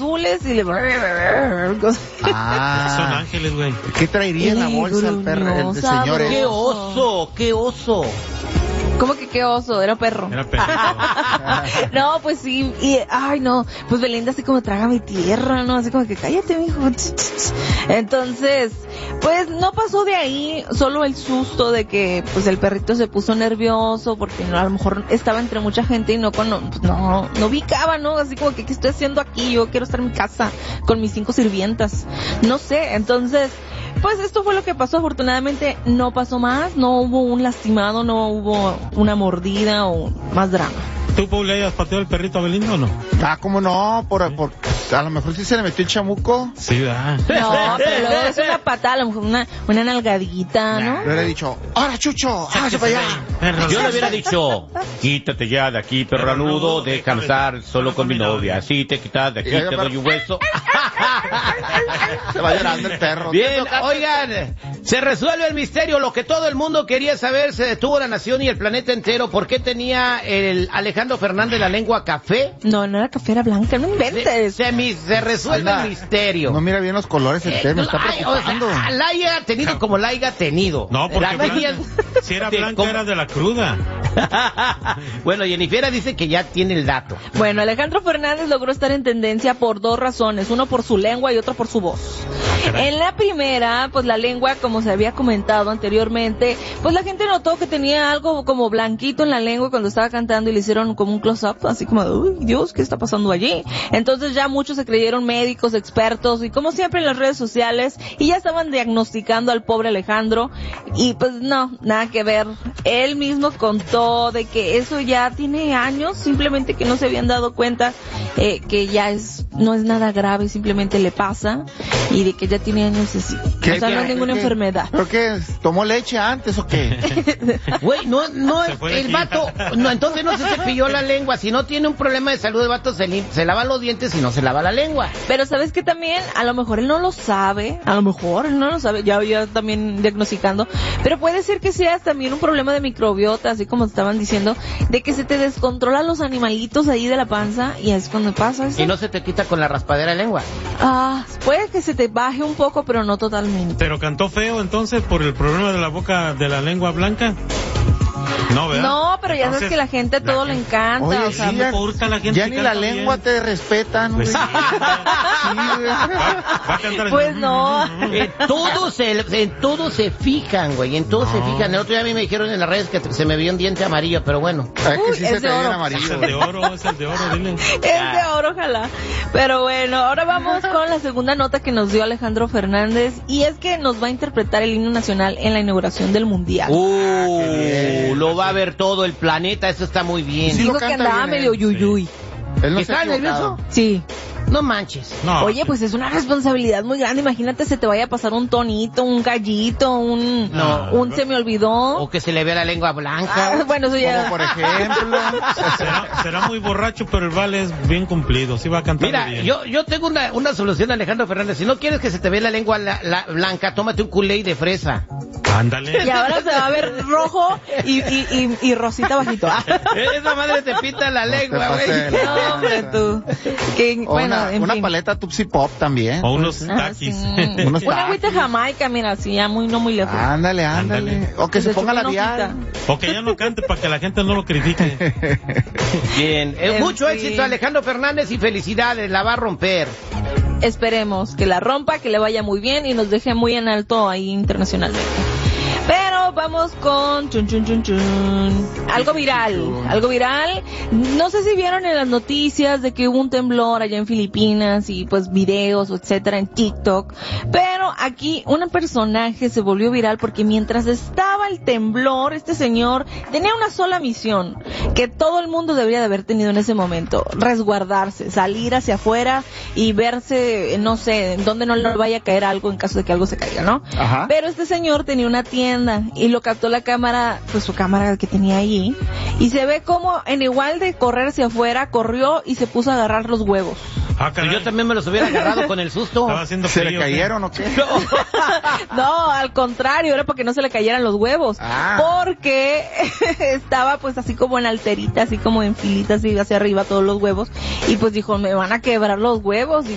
azules y le... Son ángeles, güey. ¿Qué traería en la bolsa el perro, el señor? ¡Qué oso! ¡Qué oso! ¿Cómo que qué oso? Era perro. No, pues sí, y, ay no, pues Belinda así como traga mi tierra, ¿no? Así como que cállate, mijo. Entonces, pues no pasó de ahí, solo el susto de que pues el perrito se puso nervioso porque a lo mejor estaba entre mucha gente y no ubicaba, ¿no? Así como que ¿qué estoy haciendo aquí? Yo quiero estar en mi casa con mis 5 sirvientas. No sé, entonces, pues esto fue lo que pasó. Afortunadamente no pasó más, no hubo un lastimado, no hubo una mordida o más drama. ¿Tú, Paul, le hayas pateado el perrito a Belinda o no? ¿Cómo no? Por a lo mejor sí se le metió el chamuco. Sí, ¿verdad? No, pero luego es una patada, a lo mejor una nalgadita, ¿no? Le hubiera dicho, ¡ahora, Chucho! ¡Hágase para allá! Yo le hubiera dicho, quítate ya de aquí, perranudo, déjame estar solo con mi novia. Si te quitas de aquí, te doy un hueso. Se va llorando el perro. Bien, oigan, se resuelve el misterio. Lo que todo el mundo quería saber, se detuvo la nación y el planeta entero. ¿Por qué tenía el Alejandro Fernández la lengua café? No era café, era blanca, no inventes. Se resuelve el misterio. No mira bien los colores el tema, está preocupando. La haya tenido como la haya tenido. No, porque si era blanca era de la cruda. Bueno, Jennifer dice que ya tiene el dato. Bueno, Alejandro Fernández logró estar en tendencia por 2 razones, uno por su lengua y otro por su voz. En la primera, pues la lengua, como se había comentado anteriormente, pues la gente notó que tenía algo como blanquito en la lengua cuando estaba cantando y le hicieron como un close-up, así como, uy, Dios, ¿qué está pasando allí? Entonces ya muchos se creyeron médicos, expertos y como siempre en las redes sociales y ya estaban diagnosticando al pobre Alejandro y pues no, nada que ver. Él mismo contó de que eso ya tiene años, simplemente que no se habían dado cuenta que ya no es nada grave, simplemente le pasa y de que ya tiene años así. O sea, no es ninguna enfermedad. ¿Pero qué? ¿Tomó leche antes o qué? Güey, no, el vato, no, entonces no se cepilló la lengua. Si no tiene un problema de salud, el vato se lava los dientes y no se lava la lengua. Pero ¿sabes qué también? A lo mejor él no lo sabe, ya también diagnosticando, pero puede ser que sea también un problema de microbiota, así como estaban diciendo, de que se te descontrolan los animalitos ahí de la panza y es cuando pasa eso. Y no se te quita con la raspadera de lengua. Puede que se te baje un poco, pero no totalmente. ¿Pero cantó feo entonces por el problema de la boca, de la lengua blanca? No, ¿verdad? No, pero ya sabes que la gente todo le encanta. Oye, o sea, sí, la gente ya ni la lengua te respetan. Pues sí. Va a cantar pues no. En todo se fijan, güey. En todo se fijan. El otro día a mí me dijeron en las redes que se me vio un diente amarillo, pero bueno. Que sí se te ve amarillo. Es el de oro, dile. Es de oro, ojalá. Pero bueno, ahora vamos con la segunda nota que nos dio Alejandro Fernández y es que nos va a interpretar el himno nacional en la inauguración del Mundial. Lo va a ver todo el planeta, eso está muy bien. Dijo que andaba medio yuyuy. ¿Él no ¿Está nervioso? Sí. No manches. No. Oye, pues es una responsabilidad muy grande. Imagínate se te vaya a pasar un tonito, un gallito, un se me olvidó. O que se le vea la lengua blanca. Bueno, eso ya. Como por ejemplo. Será muy borracho, pero el vale es bien cumplido. Sí va a cantar bien. Mira, yo tengo una solución, Alejandro Fernández. Si no quieres que se te vea la lengua blanca, tómate un Kool-Aid de fresa. Ándale. Y ahora se va a ver rojo y rosita bajito. Esa madre te pinta la lengua, güey. No, hombre, tú. Una paleta Tupsi Pop también. O unos taquis. Sí. Una agüita Jamaica, mira, así ya no muy lejos. Ándale. O que se ponga labial. O que ya no cante para que la gente no lo critique. Bien. Mucho éxito, Alejandro Fernández, y felicidades. La va a romper. Esperemos que la rompa, que le vaya muy bien y nos deje muy en alto ahí internacionalmente. Pero vamos con algo viral. No sé si vieron en las noticias de que hubo un temblor allá en Filipinas y pues videos, etcétera, en TikTok. Pero aquí un personaje se volvió viral porque mientras estaba el temblor, este señor tenía una sola misión que todo el mundo debería de haber tenido en ese momento: resguardarse, salir hacia afuera y verse, no sé, en dónde no le vaya a caer algo en caso de que algo se caiga, ¿no? Ajá. Pero este señor tenía una tienda y lo captó la cámara, pues su cámara que tenía allí, y se ve como en igual de correr hacia afuera, corrió y se puso a agarrar los huevos. Yo también me los hubiera agarrado con el susto. Estaba haciendo ¿Se frío, le cayeron o qué? No, al contrario, era porque no se le cayeran los huevos. Porque estaba pues así como en alterita, así como en filitas, así hacia arriba todos los huevos. Y pues dijo, me van a quebrar los huevos.